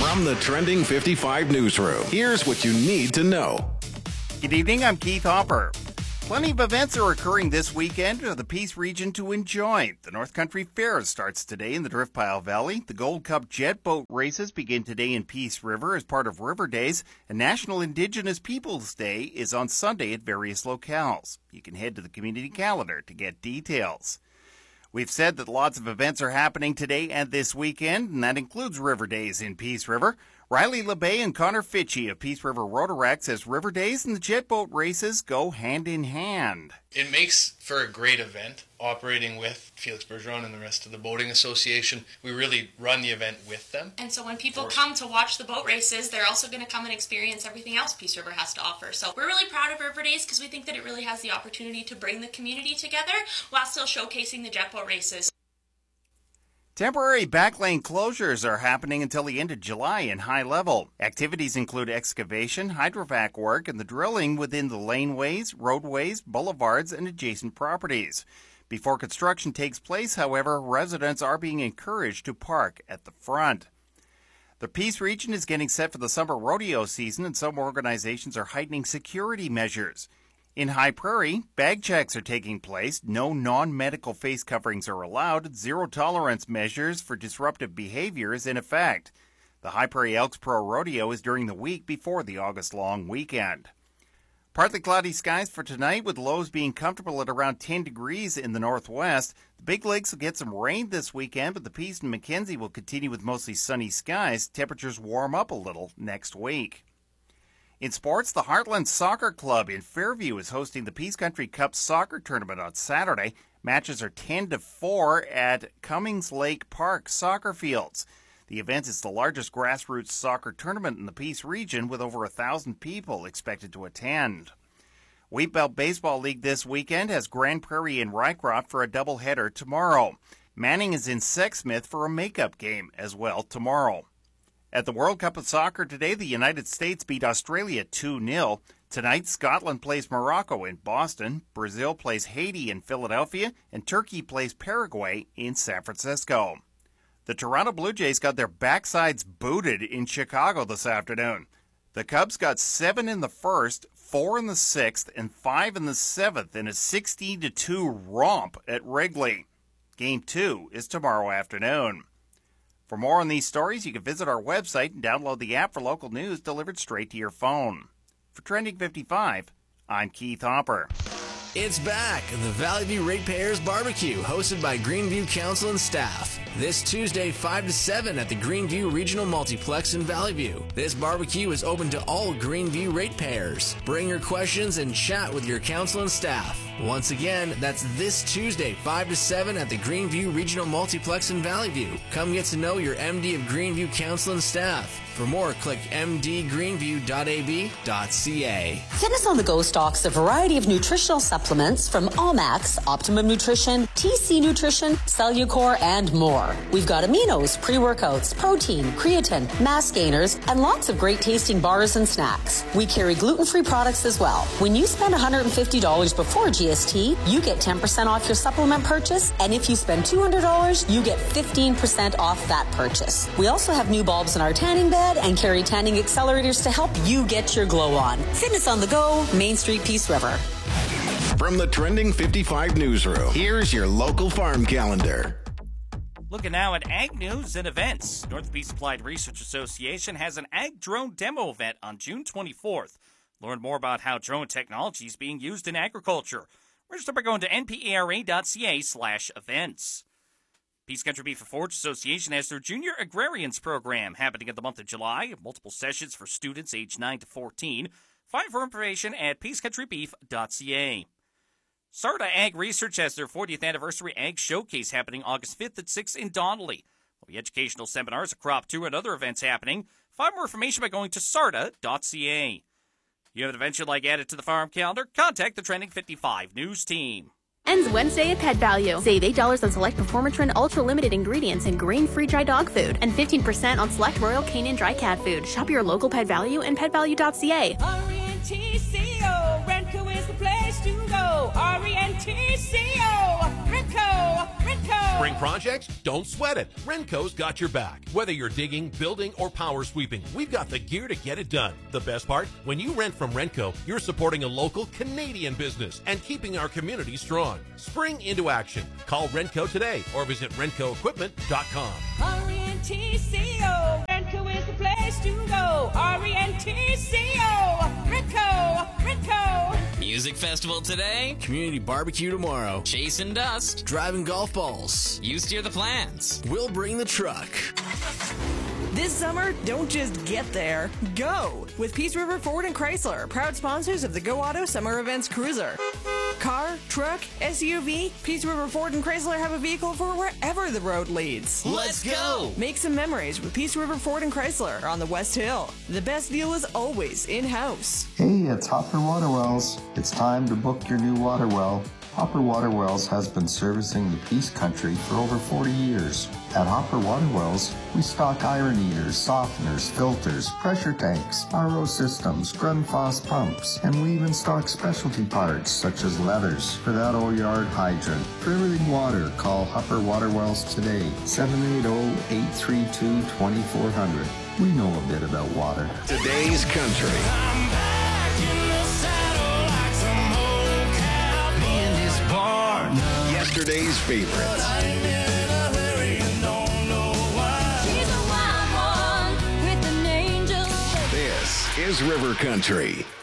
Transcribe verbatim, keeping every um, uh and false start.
From the Trending fifty-five newsroom, here's what you need to know. Good evening, I'm Keith Hopper. Plenty of events are occurring this weekend for the Peace region to enjoy. The North Country Fair starts today in the Driftpile Valley. The Gold Cup jet boat races begin today in Peace River as part of River Days. And National Indigenous Peoples Day is on Sunday at various locales. You can head to the community calendar to get details. We've said that lots of events are happening today and this weekend, and that includes River Days in Peace River. Riley LeBay and Connor Fitchie of Peace River Rotaract says River Days and the jet boat races go hand in hand. It makes for a great event, operating with Felix Bergeron and the rest of the Boating Association. We really run the event with them. And so when people come to watch the boat races, they're also going to come and experience everything else Peace River has to offer. So we're really proud of River Days because we think that it really has the opportunity to bring the community together while still showcasing the jet boat races. Temporary backlane closures are happening until the end of July in High Level. Activities include excavation, hydrovac work, and the drilling within the laneways, roadways, boulevards, and adjacent properties. Before construction takes place, however, residents are being encouraged to park at the front. The Peace region is getting set for the summer rodeo season, and some organizations are heightening security measures. In High Prairie, bag checks are taking place, no non-medical face coverings are allowed, zero-tolerance measures for disruptive behavior is in effect. The High Prairie Elks Pro Rodeo is during the week before the August-long weekend. Partly cloudy skies for tonight, with lows being comfortable at around ten degrees in the northwest. The Big Lakes will get some rain this weekend, but the Peace and Mackenzie will continue with mostly sunny skies. Temperatures warm up a little next week. In sports, the Heartland Soccer Club in Fairview is hosting the Peace Country Cup soccer tournament on Saturday. Matches are ten to four at Cummings Lake Park soccer fields. The event is the largest grassroots soccer tournament in the Peace region, with over a thousand people expected to attend. Wheatbelt Baseball League this weekend has Grand Prairie and Rycroft for a doubleheader tomorrow. Manning is in Sexsmith for a makeup game as well tomorrow. At the World Cup of Soccer today, the United States beat Australia two nil. Tonight, Scotland plays Morocco in Boston, Brazil plays Haiti in Philadelphia, and Turkey plays Paraguay in San Francisco. The Toronto Blue Jays got their backsides booted in Chicago this afternoon. The Cubs got seven in the first, four in the sixth, and five in the seventh in a sixteen to two romp at Wrigley. Game two is tomorrow afternoon. For more on these stories, you can visit our website and download the app for local news delivered straight to your phone. For Trending fifty-five, I'm Keith Hopper. It's back, the Valley View Ratepayers Barbecue, hosted by Greenview Council and staff. This Tuesday, five to seven at the Greenview Regional Multiplex in Valley View. This barbecue is open to all Greenview ratepayers. Bring your questions and chat with your council and staff. Once again, that's this Tuesday, five to seven at the Greenview Regional Multiplex in Valley View. Come get to know your M D of Greenview Council and staff. For more, click m d greenview dot a b dot c a. Fitness on the Go stocks a variety of nutritional supplements from Allmax, Optimum Nutrition, T C Nutrition, Cellucor, and more. We've got aminos, pre-workouts, protein, creatine, mass gainers, and lots of great tasting bars and snacks. We carry gluten-free products as well. When you spend one hundred fifty dollars before G S T, you get ten percent off your supplement purchase, and if you spend two hundred dollars, you get fifteen percent off that purchase. We also have new bulbs in our tanning bed and carry tanning accelerators to help you get your glow on. Fitness on the Go, Main Street, Peace River. From the Trending fifty-five newsroom, here's your local farm calendar. Looking now at ag news and events. North Peace Applied Research Association has an ag drone demo event on June twenty-fourth. Learn more about how drone technology is being used in agriculture. Register by going to n p a r a dot c a slash events. Peace Country Beef and Forage Association has their Junior Agrarians program happening in the month of July. Multiple sessions for students aged nine to fourteen. Find more information at peace country beef dot c a. Sarda Ag Research has their fortieth anniversary Ag Showcase happening August fifth at six in Donnelly. There'll be educational seminars, a crop tour, and other events happening. Find more information by going to sarda dot c a. You have an event you'd like added to the farm calendar? Contact the Trending fifty-five News team. Ends Wednesday at Pet Value. Save eight dollars on select Performatrin Ultra Limited ingredients and grain-free dry dog food, and fifteen percent on select Royal Canin dry cat food. Shop your local Pet Value and pet value dot c a. R E N T C O, Renco is the place to go. R E N T C O, Renco, Renco. Renco. Spring projects? Don't sweat it. Renco's got your back. Whether you're digging, building, or power sweeping, we've got the gear to get it done. The best part? When you rent from Renco, you're supporting a local Canadian business and keeping our community strong. Spring into action. Call Renco today or visit renco equipment dot com. R E N T C O. Renco is the place to go. R E N T C O. Renco. Renco. Music festival today. Community barbecue tomorrow. Chasing dust. Driving golf balls. You steer the plans. We'll bring the truck. This summer, don't just get there. Go! With Peace River Ford and Chrysler, proud sponsors of the Go Auto Summer Events Cruiser. Car, truck, S U V, Peace River Ford and Chrysler have a vehicle for wherever the road leads. Let's go! Make some memories with Peace River Ford and Chrysler on the West Hill. The best deal is always in-house. Hey, it's Hopper Water Wells. It's time to book your new water well. Hopper Water Wells has been servicing the Peace Country for over forty years. At Hopper Water Wells, we stock iron eaters, softeners, filters, pressure tanks, R O systems, Grundfos pumps, and we even stock specialty parts such as leathers for that old yard hydrant. For everything water, call Hopper Water Wells today, seven eight zero, eight three two, two four zero zero. We know a bit about water. Today's country. Yesterday's favorites. This is River Country.